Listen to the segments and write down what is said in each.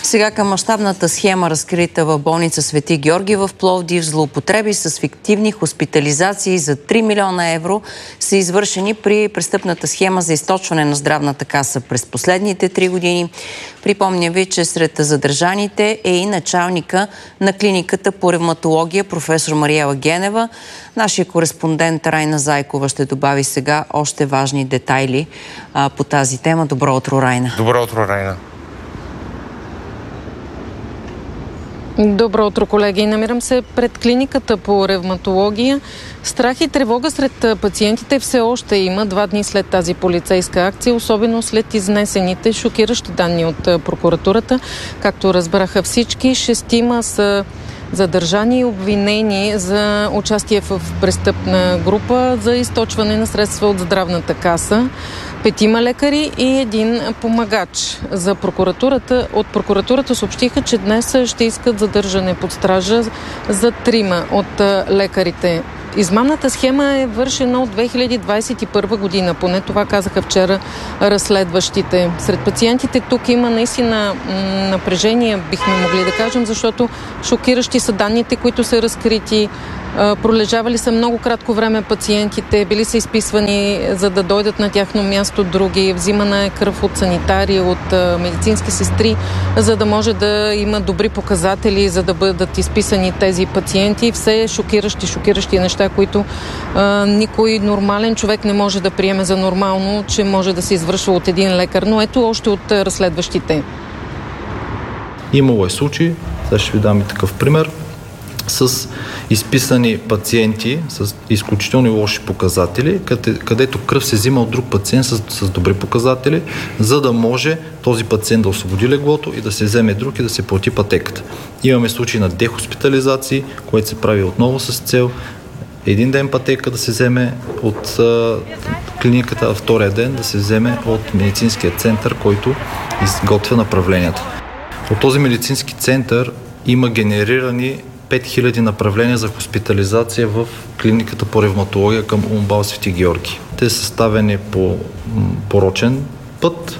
Сега към мащабната схема, разкрита в болница Свети Георги в Пловдив, злоупотреби с фиктивни хоспитализации за 3 милиона евро са извършени при престъпната схема за източване на здравната каса през последните 3 години. Припомня ви, че сред задържаните е и началника на клиниката по ревматология професор Мариела Генева. Нашия кореспондент Райна Зайкова ще добави сега още важни детайли по тази тема. Добро утро, Райна. Добро утро, Райна. Добро утро, колеги. Намирам се пред клиниката по ревматология. Страх и тревога сред пациентите все още има 2 дни след тази полицейска акция, особено след изнесените шокиращи данни от прокуратурата. Както разбраха всички, 6 са задържани и обвинени за участие в престъпна група за източване на средства от здравната каса. 5 лекари и 1 помагач. От прокуратурата съобщиха, че днес ще искат задържане под стража за 3 от лекарите. Измамната схема е вършена от 2021 година. Поне това казаха вчера разследващите. Сред пациентите тук има наистина напрежение, бихме могли да кажем, защото шокиращи са данните, които са разкрити. Пролежавали са много кратко време пациентите, били са изписвани, за да дойдат на тяхно място други. Взимана е кръв от санитари, от медицински сестри, за да може да има добри показатели, за да бъдат изписани тези пациенти. Все шокиращи неща, които никой нормален човек не може да приеме за нормално, че може да се извършва от един лекар. Но ето още от разследващите. Имало е случаи, сега ще ви дам и такъв пример, с изписани пациенти с изключително лоши показатели, където кръв се взима от друг пациент с добри показатели, за да може този пациент да освободи леглото и да се вземе друг и да се плати пътеката. Имаме случаи на дехоспитализации, което се прави отново с цел един ден пътека да се вземе от клиниката, а втория ден да се вземе от медицинския център, който изготвя направленията. От този медицински център има генерирани 5000 направления за хоспитализация в клиниката по ревматология към УМБАЛ Свети Георги. Те са съставени по порочен път,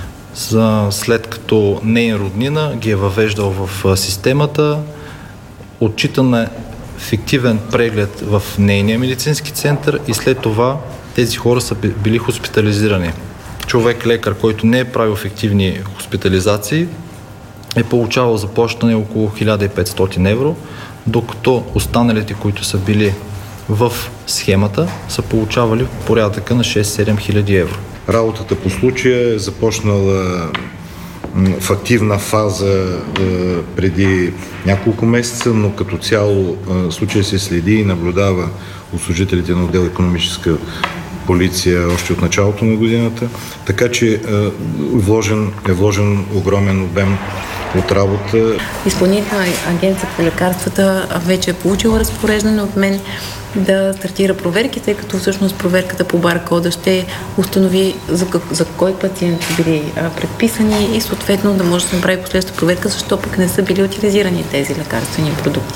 след като нейн роднина ги е въвеждал в системата, отчитан фиктивен преглед в нейния медицински център и след това тези хора са били хоспитализирани. Човек-лекар, който не е правил фиктивни хоспитализации, е получавал заплащане около 1500 евро, докато останалите, които са били в схемата, са получавали порядъка на 6-7 хиляди евро. Работата по случая е започнала в активна фаза преди няколко месеца, но като цяло случая се следи и наблюдава от служителите на отдел икономическа полиция още от началото на годината, така че е вложен огромен обем от работа. Изпълнителна агенция по лекарствата вече е получила разпореждане от мен да стартира проверки, тъй като всъщност проверката по баркода ще установи за кой пациент са били предписани и съответно да може да се направи последваща проверка, защо пък не са били утилизирани тези лекарствени продукти.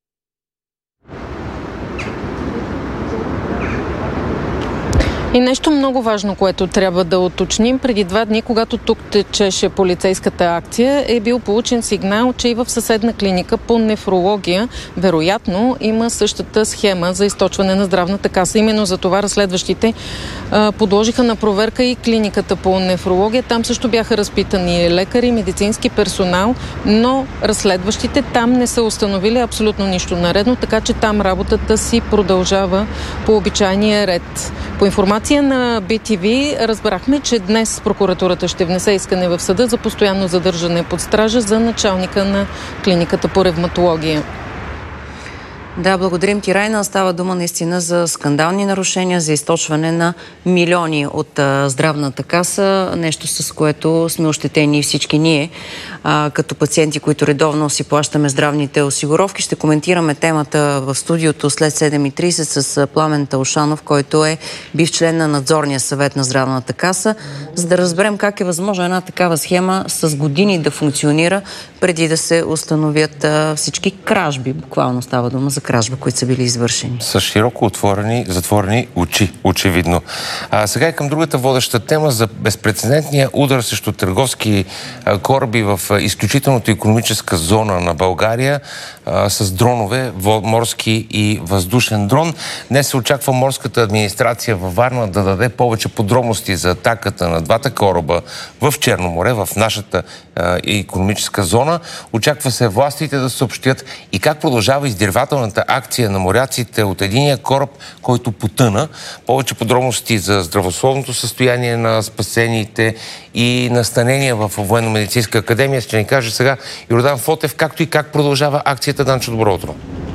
И нещо много важно, което трябва да уточним. Преди 2 дни, когато тук течеше полицейската акция, е бил получен сигнал, че и в съседна клиника по нефрология, вероятно, има същата схема за източване на здравната каса. Именно за това разследващите подложиха на проверка и клиниката по нефрология. Там също бяха разпитани лекари, медицински персонал, но разследващите там не са установили абсолютно нищо наредно, така че там работата си продължава по обичайния ред. По информация на BTV разбрахме, че днес прокуратурата ще внесе искане в съда за постоянно задържане под стража за началника на клиниката по ревматология. Да, благодарим ти, Райна. Става дума наистина за скандални нарушения, за източване на милиони от здравната каса. Нещо, с което сме ощетени всички ние, като пациенти, които редовно си плащаме здравните осигуровки. Ще коментираме темата в студиото след 7:30 с Пламен Талшанов, който е бивш член на надзорния съвет на здравната каса, за да разберем как е възможно една такава схема с години да функционира, преди да се установят всички кражби. Буквално става дума за кражба, които са били извършени. С широко отворени, затворени очи, очевидно. Сега и към другата водеща тема за безпрецедентния удар срещу търговски кораби в изключителната икономическа зона на България с дронове, морски и въздушен дрон. Днес се очаква морската администрация във Варна да даде повече подробности за атаката на двата кораба в Черно море, в нашата икономическа зона. Очаква се властите да съобщят и как продължава издирвателната акция на моряците от единия кораб, който потъна. Повече подробности за здравословното състояние на спасените и настанения в Военно-медицинска академия ще ни каже сега Йордан Фотев, както и как продължава акцията. Данчо, добро утро.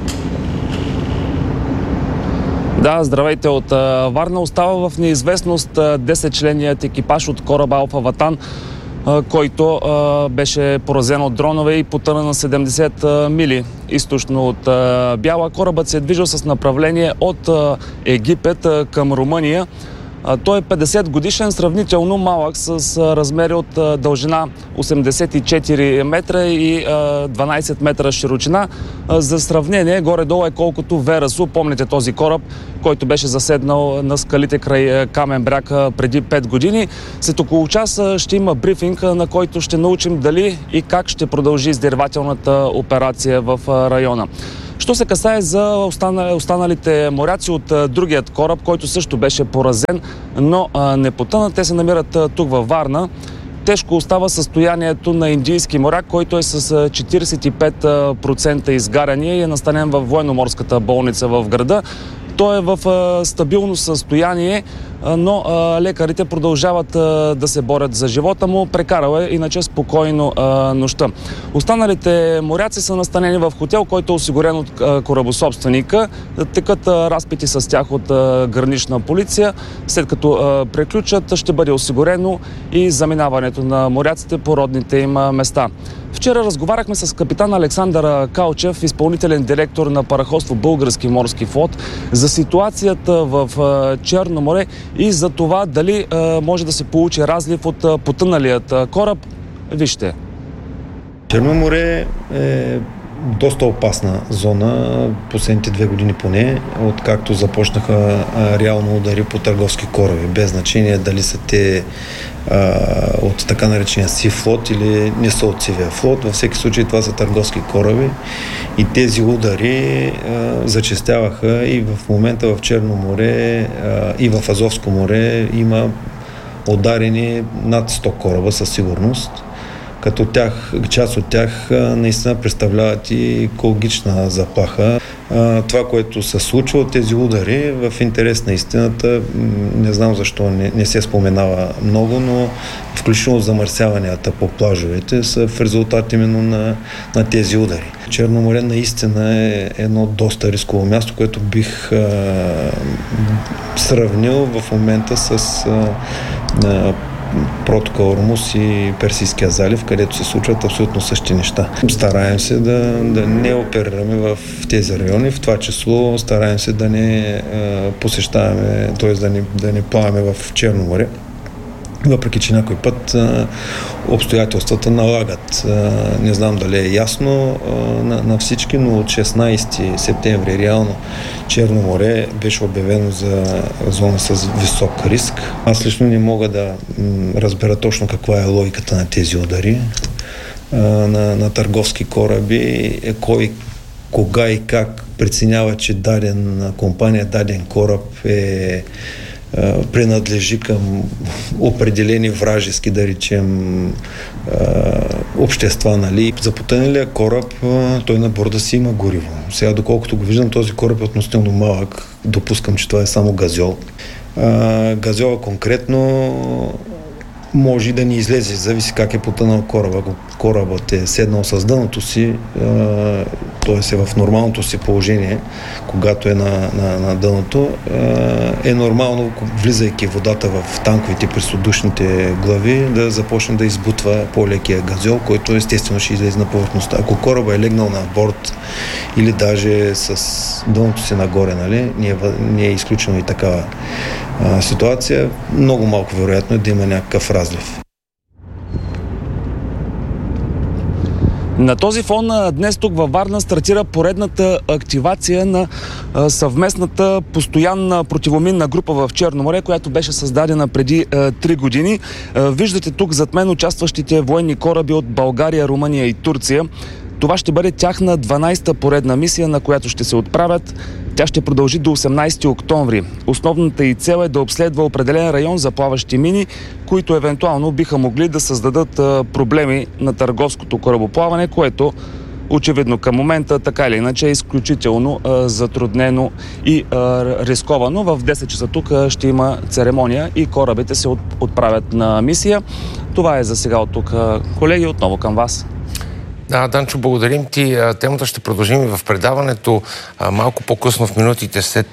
Да, здравейте от Варна. Остава в неизвестност 10-членият екипаж от кораба Алфа Ватан, който беше поразен от дронове и потъна на 70 мили източно от Бяла. Корабът се е движил с направление от Египет към Румъния. Той е 50 годишен, сравнително малък, с размери от дължина 84 метра и 12 метра широчина. За сравнение, горе-долу е колкото Верасу. Помните този кораб, който беше заседнал на скалите край Камен бряг преди 5 години. След около час ще има брифинг, на който ще научим дали и как ще продължи издирвателната операция в района. Що се касае за останалите моряци от другият кораб, който също беше поразен, но не потъна, те се намират тук във Варна. Тежко остава състоянието на индийски моряк, който е с 45% изгаряния и е настанен във военноморската болница в града. Той е в стабилно състояние, но лекарите продължават да се борят за живота му. Прекарал е иначе спокойно нощта. Останалите моряци са настанени в хотел, който е осигурен от корабособственика. Текат разпити с тях от гранична полиция. След като приключат, ще бъде осигурено и заминаването на моряците по родните им места. Вчера разговаряхме с капитан Александър Калчев, изпълнителен директор на параходство Български морски флот, за ситуацията в Черно море и за това дали може да се получи разлив от потъналият кораб. Вижте. Черно море е доста опасна зона последните 2 години поне, откакто започнаха реално удари по търговски кораби, без значение дали са те от така наречения сив флот или не са от сивия флот. Във всеки случай това са търговски кораби и тези удари зачестяваха и в момента в Черно море и в Азовско море има ударени над 100 кораба със сигурност, като част от тях наистина представляват и екологична заплаха. Това, което се случва от тези удари, в интерес на истината, не знам защо не се споменава много, но включително замърсяванията по плажовете са в резултат именно на тези удари. Черно море наистина е едно доста рисково място, което бих сравнил в момента с протока Ормуз и Персийския залив, където се случват абсолютно същи неща. Стараем се да не оперираме в тези райони, в това число стараем се да не посещаваме, т.е. да не плаваме в Черно море. Въпреки че някой път обстоятелствата налагат. Не знам дали е ясно на всички, но от 16 септември реално Черно море беше обявено за зона с висок риск. Аз лично не мога да разбера точно каква е логиката на тези удари на търговски кораби, кой, кога и как преценява, че даден компания, даден кораб принадлежи към определени вражески, да речем, общества, нали. За потъналия кораб той на борда си има гориво. Сега, доколкото го виждам, този кораб е относително малък. Допускам, че това е само газьол. Газьола конкретно може да ни излезе, зависи как е потънал кораба. Ако корабът е седнал с дъното си, т.е. е в нормалното си положение, когато е на дъното, е нормално, влизайки водата в танковите пресудушните глави, да започне да избутва по-лекия газьол, който естествено ще излезе на повърхността. Ако корабът е легнал на борд или даже с дъното си нагоре, нали, не е изключено и такава ситуация, много малко вероятно е да има някакъв разлив. На този фон днес тук във Варна стартира поредната активация на съвместната постоянна противоминна група в Черно море, която беше създадена преди 3 години. Виждате тук зад мен участващите военни кораби от България, Румъния и Турция. Това ще бъде тяхна 12-та поредна мисия, на която ще се отправят. Тя ще продължи до 18 октомври. Основната й цел е да обследва определен район за плаващи мини, които евентуално биха могли да създадат проблеми на търговското корабоплаване, което очевидно към момента така или иначе е изключително затруднено и рисковано. В 10 часа тук ще има церемония и корабите се отправят на мисия. Това е за сега от тук. Колеги, отново към вас. Да, Данчо, благодарим ти. Темата ще продължим и в предаването. Малко по-късно в минутите след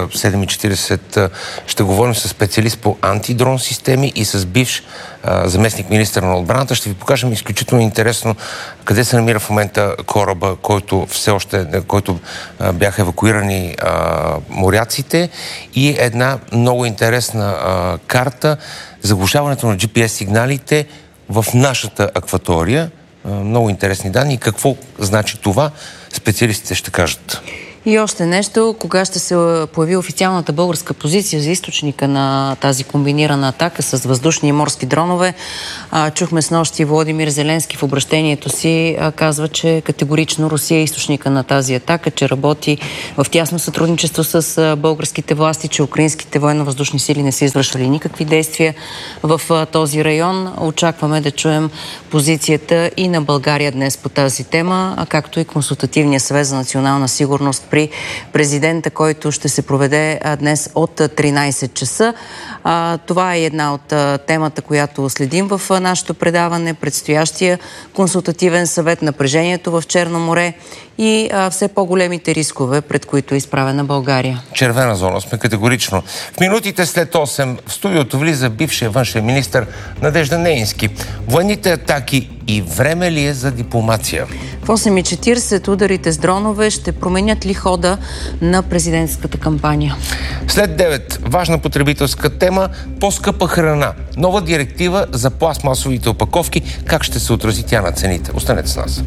7:40 ще говорим с специалист по антидрон системи и с бивш заместник министър на отбраната. Ще ви покажем изключително интересно къде се намира в момента кораба, който бяха евакуирани моряците, и една много интересна карта за заглушаването на GPS сигналите в нашата акватория. Много интересни данни. Какво значи това? Специалистите ще кажат. И още нещо, кога ще се появи официалната българска позиция за източника на тази комбинирана атака с въздушни и морски дронове. Чухме снощи Володимир Зеленски в обращението си казва, че категорично Русия е източника на тази атака, че работи в тясно сътрудничество с българските власти, че украинските военно-въздушни сили не са извършвали никакви действия в този район. Очакваме да чуем позицията и на България днес по тази тема, както и Консултативния съвет за национална сигурност при президента, който ще се проведе днес от 13 часа. Това е една от темата, която следим в нашето предаване. Предстоящия консултативен съвет, напрежението в Черно море и все по-големите рискове, пред които е изправена България. Червена зона сме категорично. В минутите след 8 в студиото влиза бившия външен министър Надежда Неински. Военните атаки и време ли е за дипломация? В 8:40 ударите с дронове ще променят ли хода на президентската кампания? След 9 важна потребителска тема – по-скъпа храна. Нова директива за пластмасовите опаковки. Как ще се отрази тя на цените? Останете с нас.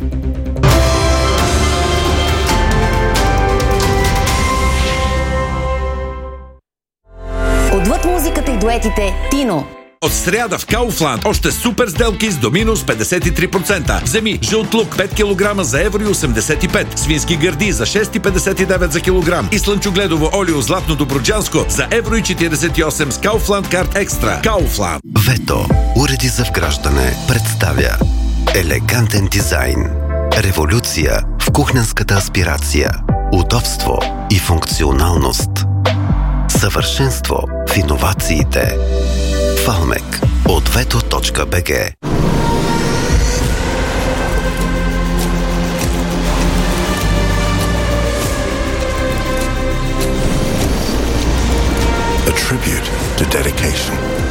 Отвъд музиката и дуетите – Тино. От сряда в Kaufland още супер сделки с до минус 53%. Вземи жълт лук 5 кг за €1,85, свински гърди за 6,59 за килограм и слънчогледово олио златно добруджанско за €1,48 с Kaufland Card Extra. Kaufland. Вето. Уреди за вграждане представя елегантен дизайн, революция в кухненската аспирация, удобство и функционалност, съвършенство в иновациите. Фалмек от veto.bg. A tribute to dedication.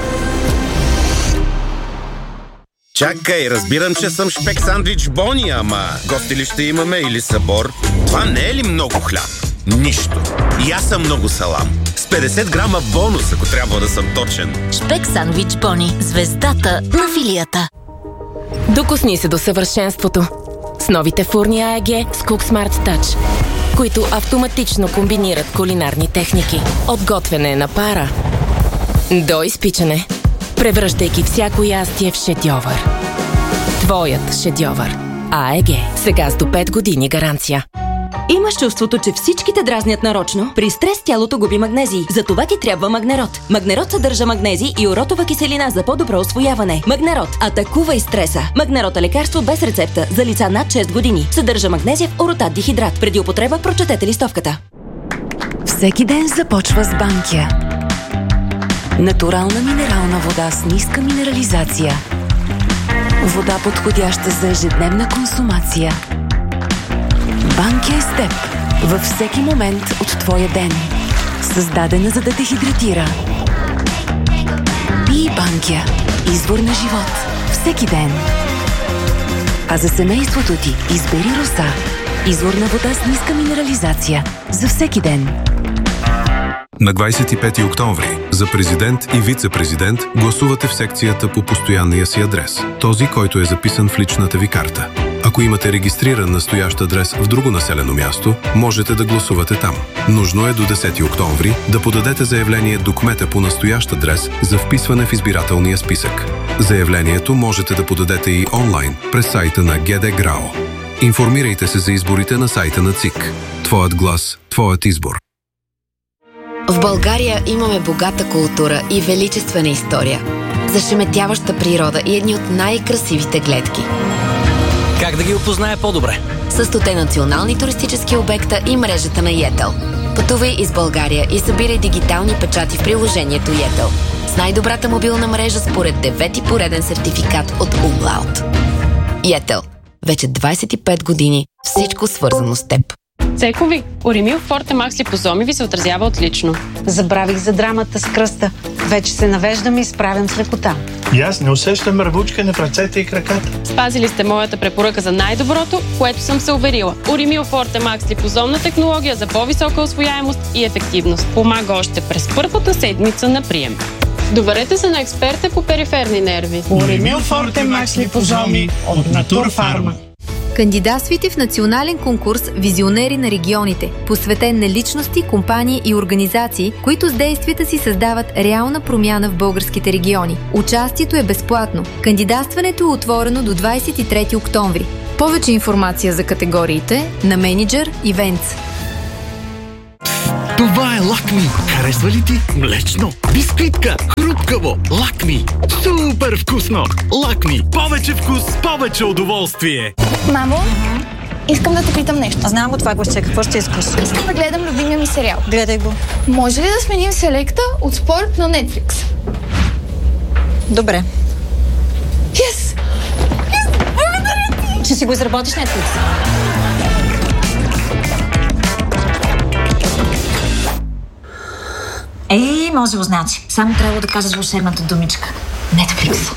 Чакай, разбирам, че съм шпек сандвич Бони, ама гости ли ще имаме или събор? Това не е ли много хляб? Нищо. И аз съм много салам. С 50 грама бонус, ако трябва да съм точен. Шпек сандвич Бони. Звездата на филията. Докосни се до съвършенството с новите фурни AEG с Cook Smart Touch, които автоматично комбинират кулинарни техники. От готвене на пара до изпичане, превръщайки всяко ястие в шедьовър. Твоят шедьовър. AEG. Сега с до 5 години гаранция. Имаш чувството, че всички те дразнят нарочно? При стрес тялото губи магнезий. Затова ти трябва Магнерот. Магнерот съдържа магнезий и уротова киселина за по-добро усвояване. Магнерот. Атакувай стреса. Магнерот е лекарство без рецепта за лица над 6 години. Съдържа магнезия в уротат дихидрат. Преди употреба прочетете листовката. Всеки ден започва с Банкя. Натурална минерална вода с ниска минерализация. Вода подходяща за ежедневна консумация. Банкя е с теб във всеки момент от твоя ден. Създадена за да те хидратира. Пий Банкя. Извор на живот. Всеки ден. А за семейството ти избери Роса. Изворна вода с ниска минерализация. За всеки ден. На 25 октомври за президент и вице-президент гласувате в секцията по постоянния си адрес. Този, който е записан в личната ви карта. Ако имате регистриран настоящ адрес в друго населено място, можете да гласувате там. Нужно е до 10 октомври да подадете заявление до кмета по настоящ адрес за вписване в избирателния списък. Заявлението можете да подадете и онлайн през сайта на ГД ГРАО. Информирайте се за изборите на сайта на ЦИК. Твоят глас, твоят избор. В България имаме богата култура и величествена история, зашеметяваща природа и едни от най-красивите гледки. Как да ги опозная по-добре? С 100 национални туристически обекта и мрежата на Yettel. Пътувай из България и събирай дигитални печати в приложението Yettel с най-добрата мобилна мрежа според 9-ти пореден сертификат от Umlaut. Yettel. Вече 25 години всичко свързано с теб. Цекови, Оремил Форте Макс липозоми ви се отразява отлично. Забравих за драмата с кръста. Вече се навеждам и справям с лекота. И аз не усещам ръбучкане в ръцете и краката. Спазили сте моята препоръка за най-доброто, което съм се уверила. Оремил Форте Макс липозомна технология за по-висока усвояемост и ефективност. Помага още през първата седмица на прием. Доверете се на експерта по периферни нерви. Оремил Форте Макс липозоми от Натурфарма. Кандидатствайте в национален конкурс «Визионери на регионите», посветен на личности, компании и организации, които с действията си създават реална промяна в българските региони. Участието е безплатно. Кандидатстването е отворено до 23 октомври. Повече информация за категориите на Manager Events. Това е Лакми. Харесва ли ти? Млечно, бисквитка, хрупкаво. Лакми. Супер вкусно. Лакми. Повече вкус, повече удоволствие. Мамо, искам да те питам нещо. Знам го това, гостче. Какво ще искаш? Искам да гледам любимия ми сериал. Гледай го. Може ли да сменим селекта от спорт на Netflix? Добре. Yes! Благодаря ти! Ще си го изработиш Netflix. Може го значи. Само трябва да кажеш вълшебната думичка. Netflix.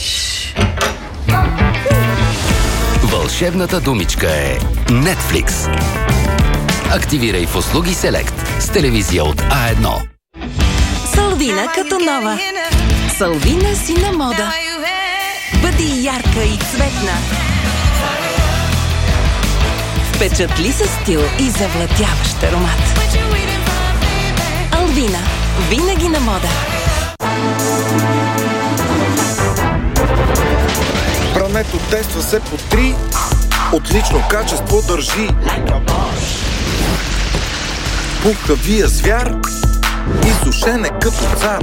Вълшебната думичка е Netflix. Активирай в услуги Select с телевизия от А1. Салвина като нова. Салвина си на мода. Бъди ярка и цветна. Впечатли със стил и завладяващ аромат. Алвина. Винаги на мода. Прането тества се по 3. Отлично качество държи. Пухкавия звяр. Изсушен е като цар.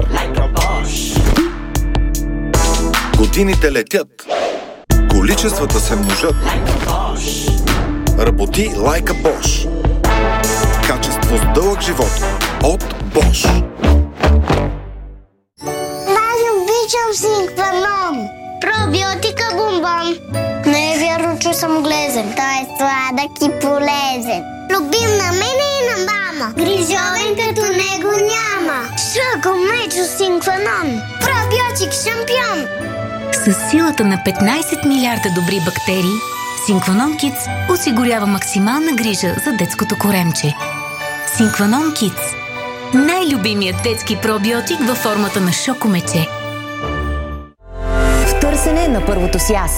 Годините летят. Количествата се множат. Работи like a Bosch. Качество с дълъг живот от Bosch. Обичам Синкванон. Пробиотика бомбон. Не е вярно, че съм глезен. Той е сладък и полезен. Любим на мене и на мама. Грижовен като него няма. Шаго мечо Синкванон. Пробиотик шампион. С силата на 15 милиарда добри бактерии, Синкванон Кидс осигурява максимална грижа за детското коремче. Синкванон Кидс. Най-любимият детски пробиотик във формата на шокомече. В търсене на първото си аз.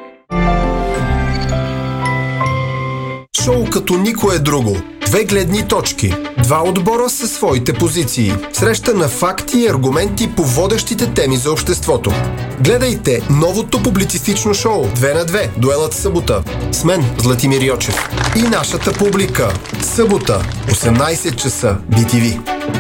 Шоу като никое друго. 2 гледни точки. 2 отбора със своите позиции. Среща на факти и аргументи по водещите теми за обществото. Гледайте новото публицистично шоу 2 на 2. Дуелът събота. С мен, Златимир Йочев. И нашата публика. Събота, 18 часа, BTV.